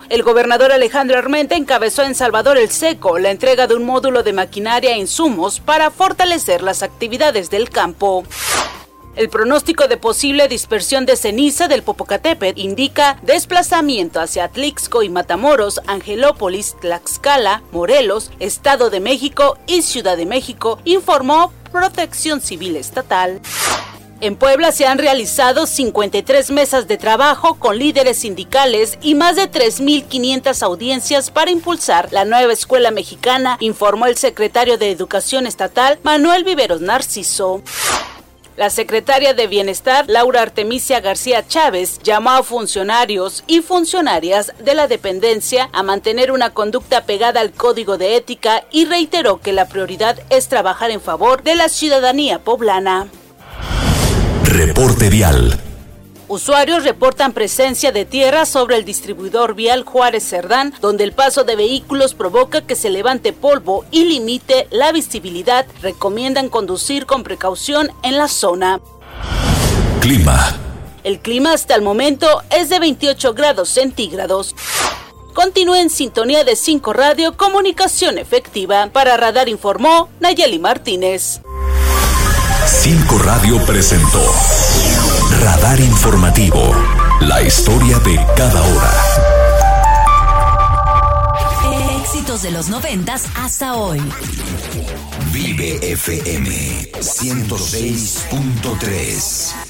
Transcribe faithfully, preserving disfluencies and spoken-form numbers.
El gobernador Alejandro Armenta encabezó en Salvador El Seco la entrega de un módulo de maquinaria e insumos para fortalecer las actividades del campo. El pronóstico de posible dispersión de ceniza del Popocatépetl indica desplazamiento hacia Atlixco y Matamoros, Angelópolis, Tlaxcala, Morelos, Estado de México y Ciudad de México, informó Protección Civil Estatal. En Puebla se han realizado cincuenta y tres mesas de trabajo con líderes sindicales y más de tres mil quinientas audiencias para impulsar la nueva escuela mexicana, informó el secretario de Educación Estatal, Manuel Viveros Narciso. La secretaria de Bienestar, Laura Artemisia García Chávez, llamó a funcionarios y funcionarias de la dependencia a mantener una conducta pegada al código de ética y reiteró que la prioridad es trabajar en favor de la ciudadanía poblana. Reporte vial. Usuarios reportan presencia de tierra sobre el distribuidor vial Juárez Cerdán, donde el paso de vehículos provoca que se levante polvo y limite la visibilidad. Recomiendan conducir con precaución en la zona. Clima. El clima hasta el momento es de veintiocho grados centígrados. Continúe en sintonía de cinco Radio, comunicación efectiva. Para Radar informó Nayeli Martínez. cinco Radio presentó Radar Informativo, la historia de cada hora. Éxitos de los noventas hasta hoy. Vive F M ciento seis punto tres.